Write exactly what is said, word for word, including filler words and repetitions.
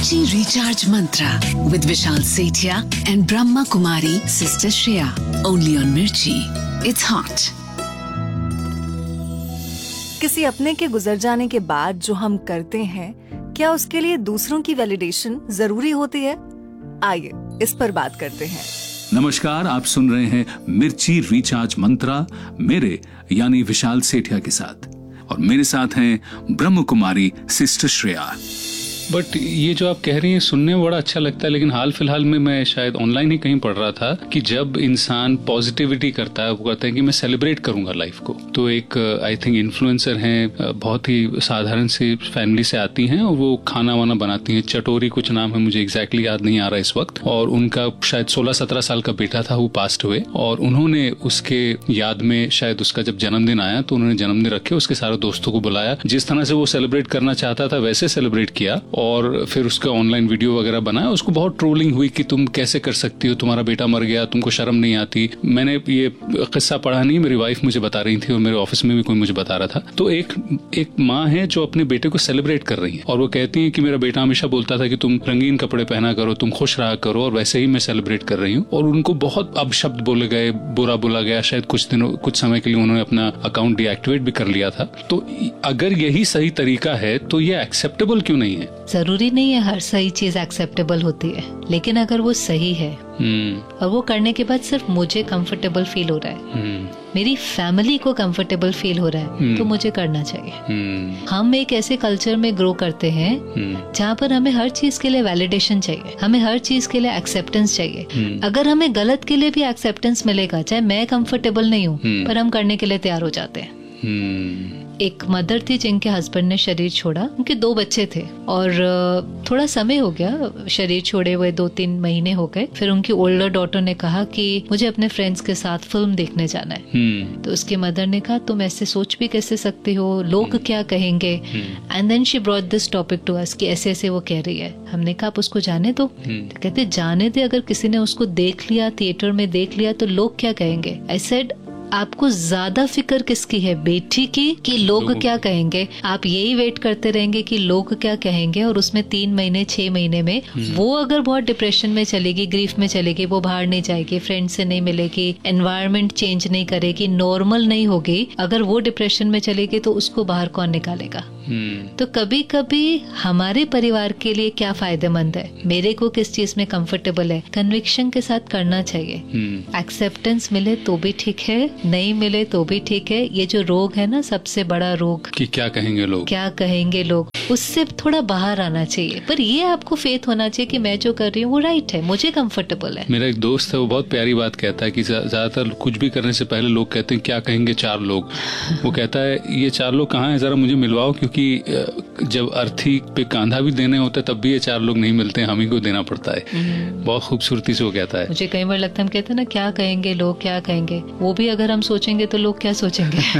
Mirchi Recharge Mantra with Vishal Sethia and Brahma Kumari Sister Shreya. Only on Mirchi. It's hot. किसी अपने के गुजर जाने के बाद जो हम करते हैं, क्या उसके लिए दूसरों की वैलिडेशन जरूरी होती है? आइए इस पर बात करते हैं। नमस्कार, आप सुन रहे हैं मिर्ची रिचार्ज मंत्रा मेरे यानी विशाल सेठिया के साथ, और मेरे साथ हैं ब्रह्म कुमारी सिस्टर श्रेया। बट ये जो आप कह रही हैं सुनने में बड़ा अच्छा लगता है, लेकिन हाल फिलहाल में मैं शायद ऑनलाइन ही कहीं पढ़ रहा था कि जब इंसान पॉजिटिविटी करता है, वो कहता है कि मैं सेलिब्रेट करूंगा लाइफ को। तो एक आई थिंक इन्फ्लुएंसर हैं, बहुत ही साधारण सी फैमिली से आती हैं और वो खाना वाना बनाती हैं, चटोरी कुछ नाम है, मुझे एग्जैक्टली याद नहीं आ रहा इस वक्त। और उनका शायद सोलह सत्रह साल का बेटा था, वो पास्ट हुए, और उन्होंने उसके याद में शायद उसका जब जन्मदिन आया तो उन्होंने जन्मदिन रखे, उसके सारे दोस्तों को बुलाया, जिस तरह से वो सेलिब्रेट करना चाहता था वैसे सेलिब्रेट किया, और फिर उसका ऑनलाइन वीडियो वगैरह बनाया। उसको बहुत ट्रोलिंग हुई कि तुम कैसे कर सकती हो, तुम्हारा बेटा मर गया, तुमको शर्म नहीं आती। मैंने ये किस्सा पढ़ा नहीं, मेरी वाइफ मुझे बता रही थी और मेरे ऑफिस में भी कोई मुझे बता रहा था। तो एक एक माँ है जो अपने बेटे को सेलिब्रेट कर रही है, और वो कहती है कि मेरा बेटा हमेशा बोलता था कि तुम रंगीन कपड़े पहना करो, तुम खुश रहा करो, और वैसे ही मैं सेलिब्रेट कर रही हूँ। और उनको बहुत अपशब्द बोले गए, बुरा बोला गया, शायद कुछ दिनों कुछ समय के लिए उन्होंने अपना अकाउंट डीएक्टिवेट भी कर लिया था। तो अगर यही सही तरीका है तो ये एक्सेप्टेबल क्यों नहीं है? जरूरी नहीं है हर सही चीज एक्सेप्टेबल होती है, लेकिन अगर वो सही है और वो करने के बाद सिर्फ मुझे कंफर्टेबल फील हो रहा है, मेरी फैमिली को कंफर्टेबल फील हो रहा है, तो मुझे करना चाहिए। हम एक ऐसे कल्चर में ग्रो करते हैं जहाँ पर हमें हर चीज के लिए वैलिडेशन चाहिए, हमें हर चीज के लिए एक्सेप्टेंस चाहिए। अगर हमें गलत के लिए भी एक्सेप्टेंस मिलेगा, चाहे मैं कंफर्टेबल नहीं हूँ, पर हम करने के लिए तैयार हो जाते हैं। एक मदर थी जिनके हस्बैंड ने शरीर छोड़ा, उनके दो बच्चे थे, और थोड़ा समय हो गया शरीर छोड़े हुए, दो तीन महीने हो गए। फिर उनकी ओल्डर डॉटर ने कहा कि मुझे अपने फ्रेंड्स के साथ फिल्म देखने जाना है। तो उसकी मदर ने कहा तुम ऐसे सोच भी कैसे सकती हो, लोग क्या कहेंगे। And then she brought this topic to us कि ऐसे ऐसे वो कह रही है। हमने कहा आप उसको जाने दो। तो कहते जाने दे, अगर किसी ने उसको देख लिया, थिएटर में देख लिया, तो लोग क्या कहेंगे। आई सेड आपको ज्यादा फिक्र किसकी है, बेटी की कि लोग क्या कहेंगे? आप यही वेट करते रहेंगे कि लोग क्या कहेंगे, और उसमें तीन महीने छह महीने में वो अगर बहुत डिप्रेशन में चलेगी, ग्रीफ में चलेगी, वो बाहर नहीं जाएगी, फ्रेंड से नहीं मिलेगी, एनवायरनमेंट चेंज नहीं करेगी, नॉर्मल नहीं होगी, अगर वो डिप्रेशन में चलेगी तो उसको बाहर कौन निकालेगा? तो कभी कभी हमारे परिवार के लिए क्या फायदेमंद है, मेरे को किस चीज में कंफर्टेबल है, कन्विक्शन के साथ करना चाहिए। एक्सेप्टेंस मिले तो भी ठीक है, नहीं मिले तो भी ठीक है। ये जो रोग है ना, सबसे बड़ा रोग कि क्या कहेंगे लोग, क्या कहेंगे लोग, उससे थोड़ा बाहर आना चाहिए। पर ये आपको फेथ होना चाहिए कि मैं जो कर रही हूँ वो राइट है, मुझे कंफर्टेबल है। मेरा एक दोस्त है, वो बहुत प्यारी बात कहता है कि ज्यादातर कुछ भी करने से पहले लोग कहते हैं क्या कहेंगे चार लोग। वो कहता है ये चार लोग कहाँ है, जरा मुझे मिलवाओ, क्योंकि जब अर्थी पे कांधा भी देने होते तब भी ये चार लोग नहीं मिलते हैं, हम ही को देना पड़ता है। बहुत खूबसूरती से वो कहता है। मुझे कई बार लगता है हम कहते हैं ना क्या कहेंगे लोग, क्या कहेंगे, वो भी अगर हम सोचेंगे तो लोग क्या सोचेंगे।